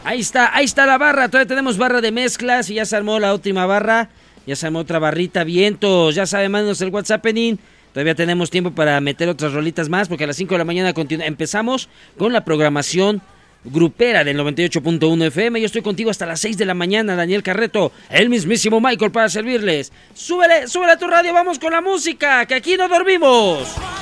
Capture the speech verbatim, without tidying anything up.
Ahí está, ahí está la barra. Todavía tenemos barra de mezclas y ya se armó la última barra. Ya se armó otra barrita, vientos. Ya sabe, mándanos el WhatsApp en. Todavía tenemos tiempo para meter otras rolitas más, porque a las cinco de la mañana continu- empezamos con la programación grupera del noventa y ocho punto uno F M. Yo estoy contigo hasta las seis de la mañana, Daniel Carreto, el mismísimo Michael para servirles. Súbele, súbele a tu radio, vamos con la música, que aquí no dormimos.